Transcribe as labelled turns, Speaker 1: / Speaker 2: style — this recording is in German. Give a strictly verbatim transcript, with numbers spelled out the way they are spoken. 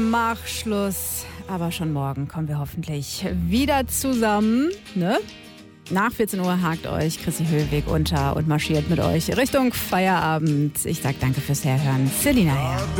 Speaker 1: Mach Schluss. Aber schon morgen kommen wir hoffentlich wieder zusammen. Ne? Nach vierzehn Uhr hakt euch Chrissy Höhlweg unter und marschiert mit euch Richtung Feierabend. Ich sag danke fürs Herhören. Selina her.